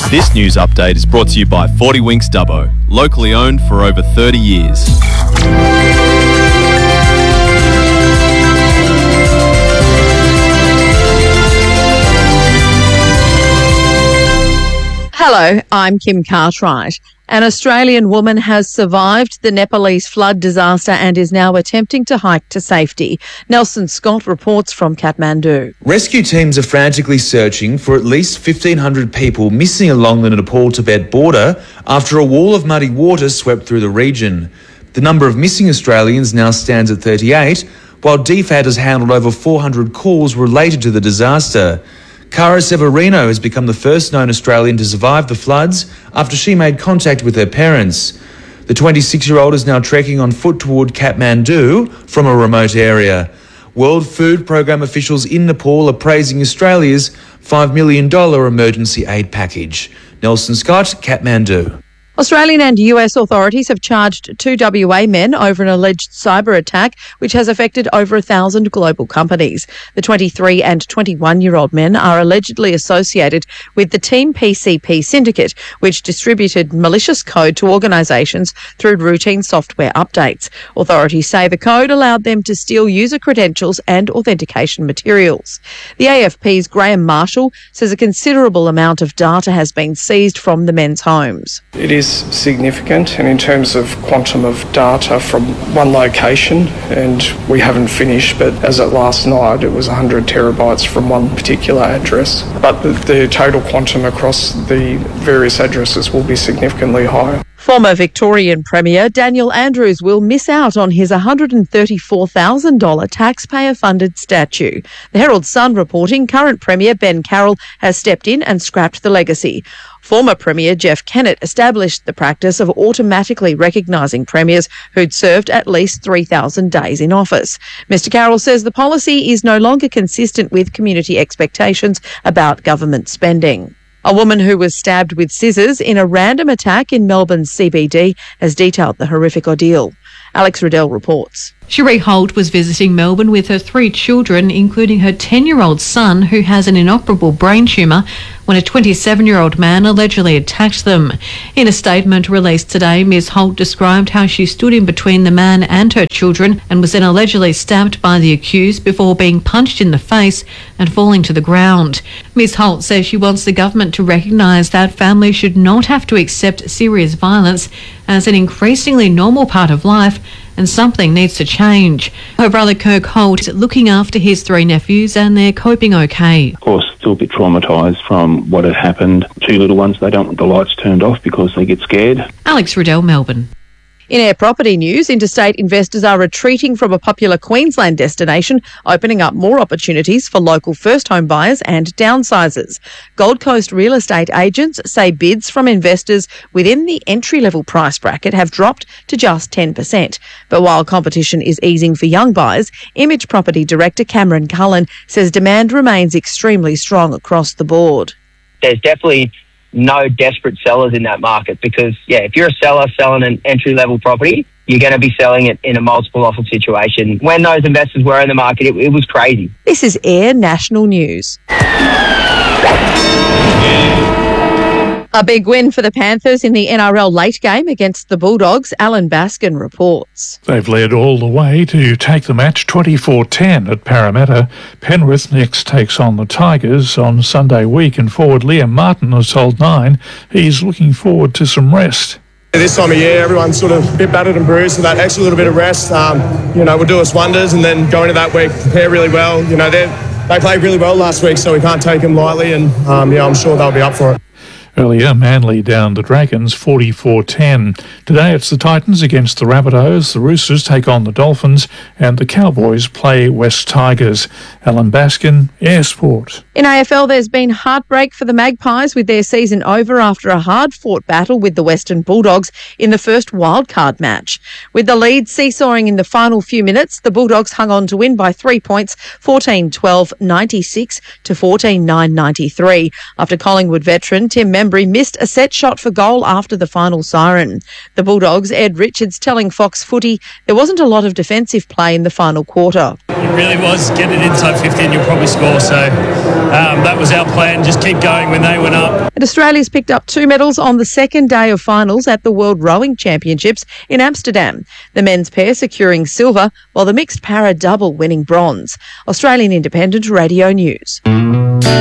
This news update is brought to you by 40 Winks Dubbo, locally owned for over 30 years. Hello, I'm Kim Cartwright. An Australian woman has survived the Nepalese flood disaster and is now attempting to hike to safety. Nelson Scott reports from Kathmandu. Rescue teams are frantically searching for at least 1,500 people missing along the Nepal-Tibet border after a wall of muddy water swept through the region. The number of missing Australians now stands at 38, while DFAT has handled over 400 calls related to the disaster. Cara Severino has become the first known Australian to survive the floods after she made contact with her parents. The 26-year-old is now trekking on foot toward Kathmandu from a remote area. World Food Programme officials in Nepal are praising Australia's $5 million emergency aid package. Nelson Scott, Kathmandu. Australian and US authorities have charged 2 WA men over an alleged cyber attack which has affected over 1,000 global companies. The 23 and 21-year-old men are allegedly associated with the Team PCP syndicate, which distributed malicious code to organisations through routine software updates. Authorities say the code allowed them to steal user credentials and authentication materials. The AFP's Graham Marshall says a considerable amount of data has been seized from the men's homes. It is significant, and in terms of quantum of data from one location, and we haven't finished, but as at last night it was 100 terabytes from one particular address. But the total quantum across the various addresses will be significantly higher. Former Victorian Premier Daniel Andrews will miss out on his $134,000 taxpayer-funded statue. The Herald Sun reporting current Premier Ben Carroll has stepped in and scrapped the legacy. Former Premier Jeff Kennett established the practice of automatically recognising premiers who'd served at least 3,000 days in office. Mr Carroll says the policy is no longer consistent with community expectations about government spending. A woman who was stabbed with scissors in a random attack in Melbourne's CBD has detailed the horrific ordeal. Alex Riddell reports. Cherie Holt was visiting Melbourne with her 3 children, including her 10-year-old son, who has an inoperable brain tumour, when a 27-year-old man allegedly attacked them. In a statement released today, Ms Holt described how she stood in between the man and her children and was then allegedly stabbed by the accused before being punched in the face and falling to the ground. Ms Holt says she wants the government to recognise that families should not have to accept serious violence as an increasingly normal part of life, and something needs to change. Her brother Kirk Holt is looking after his 3 nephews and they're coping okay. Of course, still a bit traumatised from what had happened. 2 little ones, they don't want the lights turned off because they get scared. Alex Riddell, Melbourne. In air property news, interstate investors are retreating from a popular Queensland destination, opening up more opportunities for local first home buyers and downsizers. Gold Coast real estate agents say bids from investors within the entry-level price bracket have dropped to just 10%. But while competition is easing for young buyers, Image Property Director Cameron Cullen says demand remains extremely strong across the board. There's definitely no desperate sellers in that market because, if you're a seller selling an entry-level property, you're going to be selling it in a multiple offer situation. When those investors were in the market, it was crazy. This is Air National News. A big win for the Panthers in the NRL late game against the Bulldogs. Alan Baskin reports. They've led all the way to take the match 24-10 at Parramatta. Penrith next takes on the Tigers on Sunday week, and forward Liam Martin has told Nine he's looking forward to some rest. This time of year, everyone's sort of a bit battered and bruised, so that extra little bit of rest, will do us wonders, and then go into that week, prepare really well. They played really well last week, so we can't take them lightly, and I'm sure they'll be up for it. Earlier, Manly down the Dragons 44-10. Today it's the Titans against the Rabbitohs, the Roosters take on the Dolphins, and the Cowboys play West Tigers. Alan Baskin, Air Sport. In AFL, there's been heartbreak for the Magpies with their season over after a hard-fought battle with the Western Bulldogs in the first wildcard match. With the lead seesawing in the final few minutes, the Bulldogs hung on to win by 3 points, 14-12, 96 to 14-9, 93, after Collingwood veteran Tim Membry missed a set shot for goal after the final siren. The Bulldogs' Ed Richards telling Fox Footy there wasn't a lot of defensive play in the final quarter. It really was get it inside 50 and you'll probably score. So that was our plan, just keep going when they went up. And Australia's picked up 2 medals on the second day of finals at the World Rowing Championships in Amsterdam. The men's pair securing silver, while the mixed para double winning bronze. Australian Independent Radio News.